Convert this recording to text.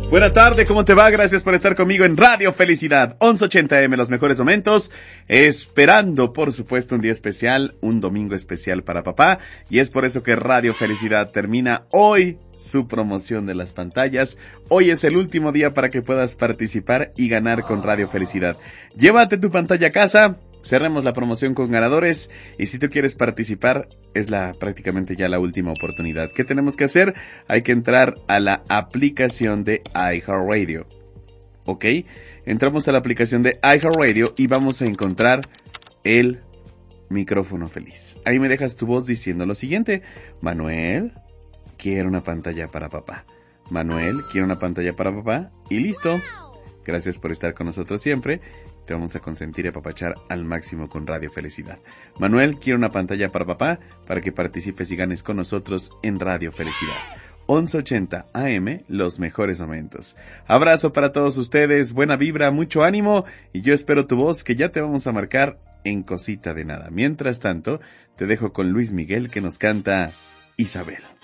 Buena tarde, ¿cómo te va? Gracias por estar conmigo en Radio Felicidad, 1180M, los mejores momentos, esperando, por supuesto, un día especial, un domingo especial para papá, y es por eso que Radio Felicidad termina hoy su promoción de las pantallas. Hoy es el último día para que puedas participar y ganar con Radio Felicidad. Llévate tu pantalla a casa. Cerremos la promoción con ganadores y si tú quieres participar es prácticamente ya la última oportunidad. ¿Qué tenemos que hacer? Hay que entrar a la aplicación de iHeartRadio. ¿Ok? Entramos a la aplicación de iHeartRadio y vamos a encontrar el micrófono feliz. Ahí me dejas tu voz diciendo lo siguiente: Manuel, quiero una pantalla para papá. Manuel, quiero una pantalla para papá. Y listo. Gracias por estar con nosotros siempre. Te vamos a consentir y apapachar al máximo con Radio Felicidad. Manuel, quiero una pantalla para papá para que participes y ganes con nosotros en Radio Felicidad. 1180 AM, los mejores momentos. Abrazo para todos ustedes, buena vibra, mucho ánimo y yo espero tu voz que ya te vamos a marcar en cosita de nada. Mientras tanto, te dejo con Luis Miguel que nos canta Isabel.